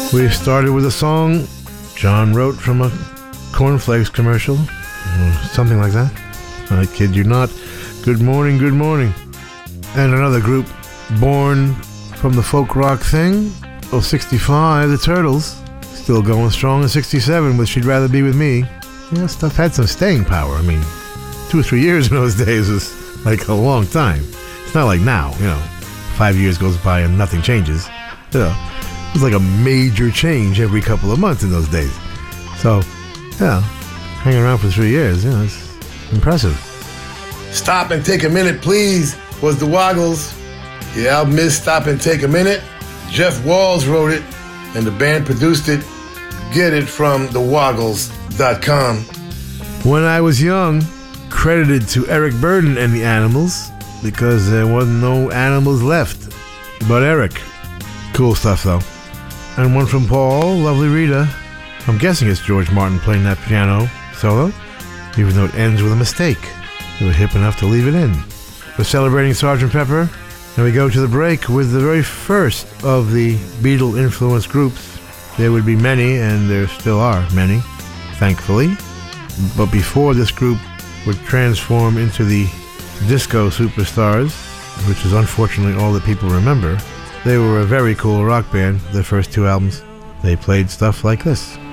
We started with a song John wrote from a cornflakes commercial, something like that. I kid you not. Good morning, good morning. And another group born from the folk rock thing of 65, the Turtles, still going strong in 67 with She'd Rather Be With Me. That stuff had some staying power. I mean, 2 or 3 years in those days was like a long time. It's not like now, 5 years goes by and nothing changes. It was like a major change every couple of months in those days. So, hanging around for 3 years, it's impressive. Stop and Take a Minute, Please was the Woggles. The album is Stop and Take a Minute. Jeff Walls wrote it, and the band produced it. Get it from thewoggles.com. When I was young, credited to Eric Burdon and the Animals, because there wasn't no animals left but Eric. Cool stuff, though. And one from Paul, Lovely Rita. I'm guessing it's George Martin playing that piano solo, even though it ends with a mistake. They were hip enough to leave it in. We're celebrating Sgt. Pepper, and we go to the break with the very first of the Beatle-influenced groups. There would be many, and there still are many, thankfully. But before this group would transform into the disco superstars, which is unfortunately all that people remember, they were a very cool rock band, their first 2 albums. They played stuff like this.